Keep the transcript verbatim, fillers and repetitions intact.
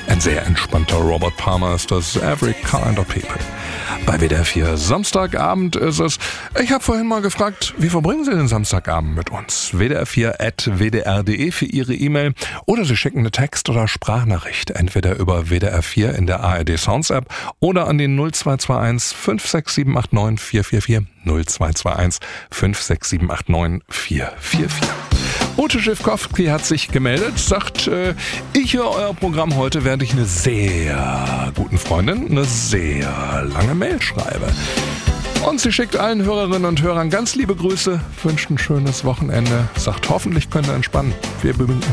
Ein sehr entspannter Robert Palmer ist das. Every Kind of People. Bei W D R vier Samstagabend ist es. Ich habe vorhin mal gefragt, wie verbringen Sie den Samstagabend mit uns? W D R vier at w d r punkt d e für Ihre E-Mail oder Sie schicken eine Text- oder Sprachnachricht, entweder über W D R vier in der A R D Sounds App oder an den null zwei zwei eins fünf sechs sieben acht neun vier vier vier null zwei zwei eins fünf sechs sieben acht neun vier vier vier. Ute Schiffkowski hat sich gemeldet, sagt, äh, ich höre euer Programm heute, während ich eine sehr guten Freundin eine sehr lange Mail schreibe. Und sie schickt allen Hörerinnen und Hörern ganz liebe Grüße, wünscht ein schönes Wochenende, sagt, hoffentlich könnt ihr entspannen. Wir